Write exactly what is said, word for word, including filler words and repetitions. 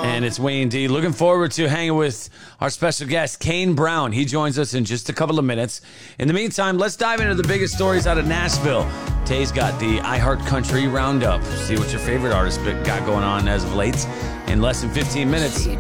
And it's Wayne D. Looking forward to hanging with our special guest, Kane Brown. He joins us in just a couple of minutes. In the meantime, let's dive into the biggest stories out of Nashville. Tay's got the iHeart Country Roundup. See what your favorite artist got going on as of late. In less than fifteen minutes,